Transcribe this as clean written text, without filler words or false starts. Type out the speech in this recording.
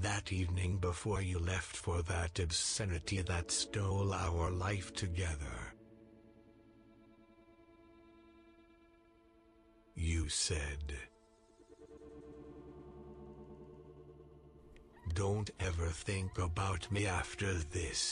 That evening before you left for that obscenity that stole our life together. You said, "Don't ever think about me after this."